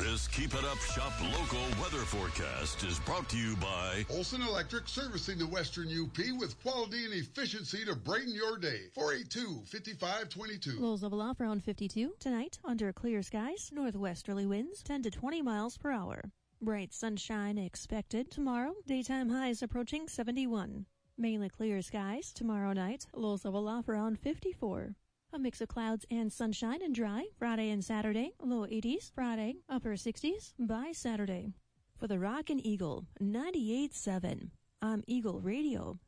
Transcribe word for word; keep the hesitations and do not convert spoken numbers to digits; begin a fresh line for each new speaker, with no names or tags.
This Keep It Up Shop local weather forecast is brought to you by
Olson Electric, servicing the Western U P with quality and efficiency to brighten your day. four eight two, five five two two.
Lows level off around fifty-two. Tonight, under clear skies, northwesterly winds ten to twenty miles per hour. Bright sunshine expected tomorrow. Daytime highs approaching seventy-one. Mainly clear skies tomorrow night. Lows level off around fifty-four. A mix of clouds and sunshine and dry Friday and Saturday. Low eighties Friday, upper sixties by Saturday. For the Rock and Eagle ninety-eight point seven. I'm Eagle Radio.